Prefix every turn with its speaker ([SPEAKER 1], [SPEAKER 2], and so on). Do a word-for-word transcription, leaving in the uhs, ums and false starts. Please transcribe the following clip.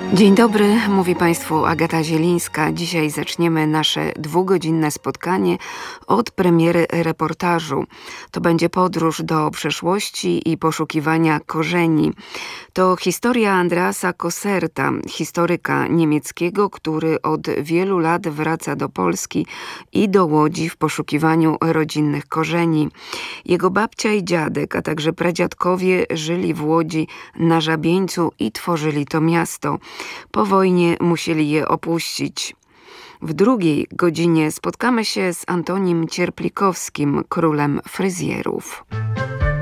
[SPEAKER 1] Dzień dobry, mówi Państwu Agata Zielińska. Dzisiaj zaczniemy nasze dwugodzinne spotkanie od premiery reportażu. To będzie podróż do przeszłości i poszukiwania korzeni. To historia Andreasa Kosserta, historyka niemieckiego, który od wielu lat wraca do Polski i do Łodzi w poszukiwaniu rodzinnych korzeni. Jego babcia i dziadek, a także pradziadkowie żyli w Łodzi na Żabieńcu i tworzyli to miasto. Po wojnie musieli je opuścić. W drugiej godzinie spotkamy się z Antonim Cierplikowskim, królem fryzjerów.